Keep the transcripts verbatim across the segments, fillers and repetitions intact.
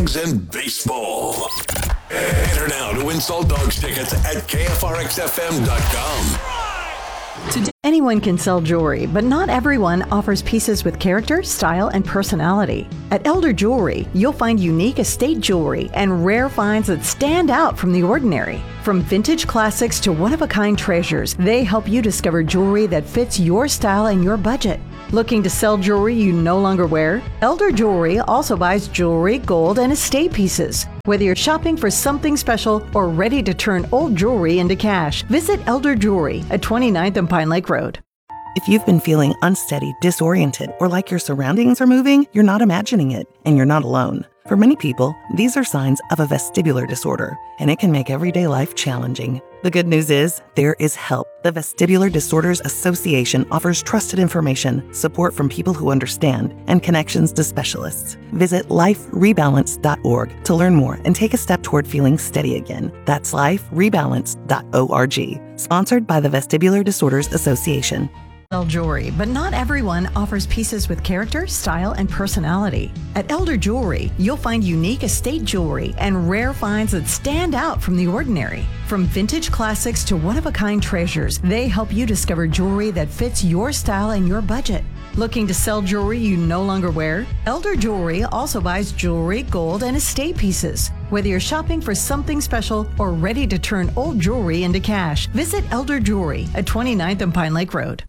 And baseball. Enter now to win Salt Dogs tickets at K F R X F M dot com. Anyone can sell jewelry, but not everyone offers pieces with character, style, and personality. At Elder Jewelry, you'll find unique estate jewelry and rare finds that stand out from the ordinary. From vintage classics to one-of-a-kind treasures, they help you discover jewelry that fits your style and your budget. Looking to sell jewelry you no longer wear? Elder Jewelry also buys jewelry, gold, and estate pieces. Whether you're shopping for something special or ready to turn old jewelry into cash, visit Elder Jewelry at twenty-ninth and Pine Lake Road. If you've been feeling unsteady, disoriented, or like your surroundings are moving, you're not imagining it, and you're not alone. For many people, these are signs of a vestibular disorder, and it can make everyday life challenging. The good news is, there is help. The Vestibular Disorders Association offers trusted information, support from people who understand, and connections to specialists. Visit life rebalance dot org to learn more and take a step toward feeling steady again. That's life rebalance dot org. Sponsored by the Vestibular Disorders Association. Sell jewelry, but not everyone offers pieces with character, style, and personality. At Elder Jewelry, you'll find unique estate jewelry and rare finds that stand out from the ordinary. From vintage classics to one-of-a-kind treasures, they help you discover jewelry that fits your style and your budget. Looking to sell jewelry you no longer wear? Elder Jewelry also buys jewelry, gold, and estate pieces. Whether you're shopping for something special or ready to turn old jewelry into cash, visit Elder Jewelry at twenty-ninth and Pine Lake Road.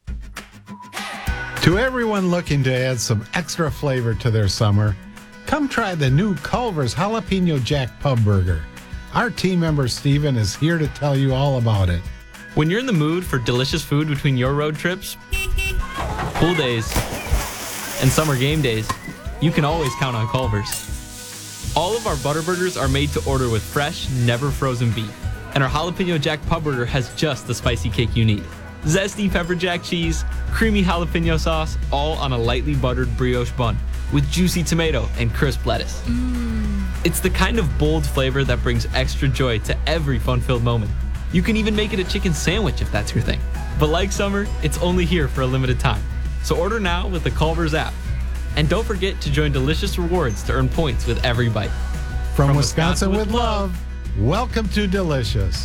To everyone looking to add some extra flavor to their summer, come try the new Culver's Jalapeno Jack Pub Burger. Our team member Steven is here to tell you all about it. When you're in the mood for delicious food between your road trips, pool days, and summer game days, you can always count on Culver's. All of our butter burgers are made to order with fresh, never frozen beef. And our Jalapeno Jack Pub Burger has just the spicy kick you need. Zesty pepper jack cheese, creamy jalapeno sauce, all on a lightly buttered brioche bun with juicy tomato and crisp lettuce. Mm. It's the kind of bold flavor that brings extra joy to every fun-filled moment. You can even make it a chicken sandwich if that's your thing. But like summer, it's only here for a limited time. So order now with the Culver's app. And don't forget to join Delicious Rewards to earn points with every bite. From, From Wisconsin, Wisconsin with love, welcome to Delicious.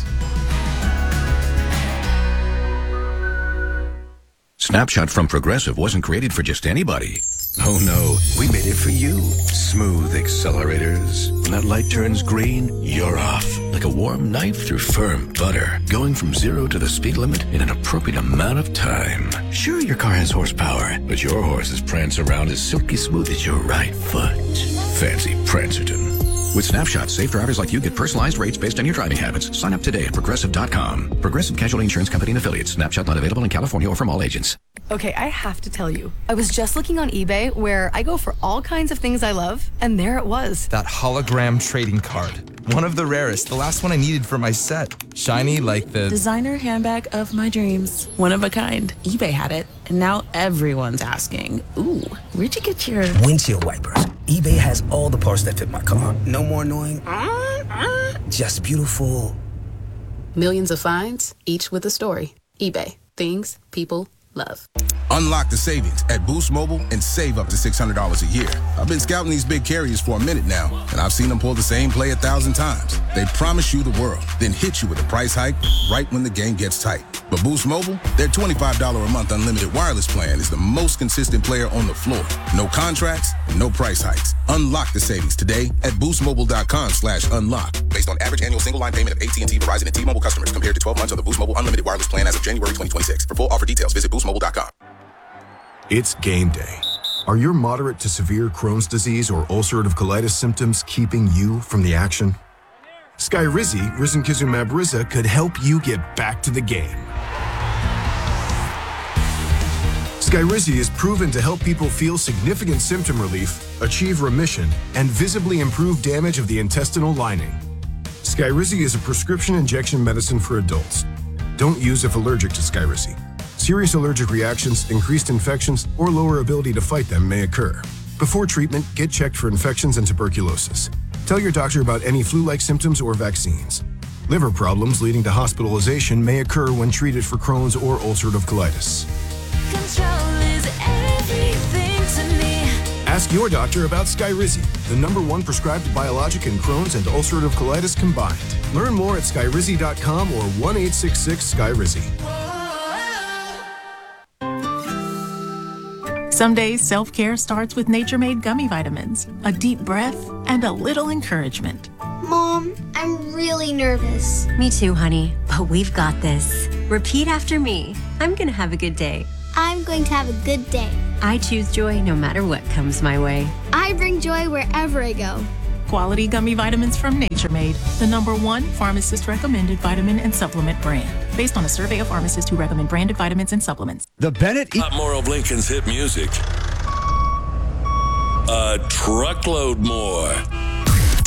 Snapshot from Progressive wasn't created for just anybody. Oh no, we made it for you. Smooth accelerators. When that light turns green, you're off. Like a warm knife through firm butter. Going from zero to the speed limit in an appropriate amount of time. Sure, your car has horsepower, but your horses prance around as silky smooth as your right foot. Fancy Prancerton. With Snapshot, safe drivers like you get personalized rates based on your driving habits. Sign up today at Progressive dot com. Progressive Casualty Insurance Company and Affiliates. Snapshot not available in California or from all agents. Okay, I have to tell you. I was just looking on eBay where I go for all kinds of things I love, and there it was. That hologram trading card. One of the rarest. The last one I needed for my set. Shiny like the... designer handbag of my dreams. One of a kind. eBay had it, and now everyone's asking, ooh, where'd you get your... windshield wipers. eBay has all the parts that fit my car. No more annoying... just beautiful. Millions of finds, each with a story. eBay. Things people love. Unlock the savings at Boost Mobile and save up to six hundred dollars a year. I've been scouting these big carriers for a minute now, and I've seen them pull the same play a thousand times. They promise you the world, then hit you with a price hike right when the game gets tight. But Boost Mobile, their twenty-five dollars a month unlimited wireless plan is the most consistent player on the floor. No contracts, no price hikes. Unlock the savings today at boostmobile.com slash unlock. Based on average annual single line payment of A T and T, Verizon, and T-Mobile customers compared to twelve months of the Boost Mobile unlimited wireless plan as of January twenty twenty-six. For full offer details, visit boost mobile dot com. It's game day. Are your moderate to severe Crohn's disease or ulcerative colitis symptoms keeping you from the action? Skyrizi, risankizumab Riza, could help you get back to the game. Skyrizi is proven to help people feel significant symptom relief, achieve remission, and visibly improve damage of the intestinal lining. Skyrizi is a prescription injection medicine for adults. Don't use if allergic to Skyrizi. Serious allergic reactions, increased infections, or lower ability to fight them may occur. Before treatment, get checked for infections and tuberculosis. Tell your doctor about any flu-like symptoms or vaccines. Liver problems leading to hospitalization may occur when treated for Crohn's or ulcerative colitis. Control is everything to me. Ask your doctor about Skyrizi, the number one prescribed biologic in Crohn's and ulcerative colitis combined. Learn more at skyrizi dot com or one eight six six Skyrizi. Some days, self-care starts with Nature Made gummy vitamins, a deep breath, and a little encouragement. Mom, I'm really nervous. Me too, honey, but we've got this. Repeat after me. I'm gonna have a good day. I'm going to have a good day. I choose joy no matter what comes my way. I bring joy wherever I go. Quality gummy vitamins from Nature Made, the number one pharmacist-recommended vitamin and supplement brand. Based on a survey of pharmacists who recommend branded vitamins and supplements. The Bennett... Not more of Lincoln's hit music. A truckload more.